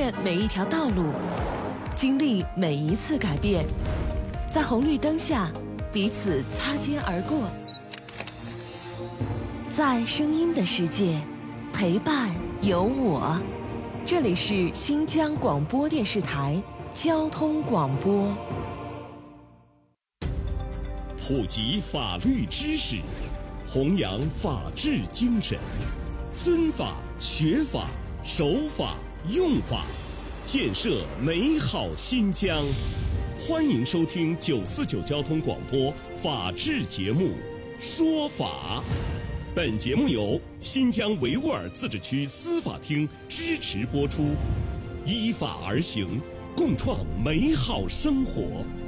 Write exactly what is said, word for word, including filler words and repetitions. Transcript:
越每一条道路，经历每一次改变，在红绿灯下彼此擦肩而过，在声音的世界陪伴有我。这里是新疆广播电视台交通广播。 普及法律知识，弘扬法治精神，尊法、学法、守法、用法，建设美好新疆。欢迎收听九四九交通广播法治节目《说法》。本节目由新疆维吾尔自治区司法厅支持播出，依法而行，共创美好生活。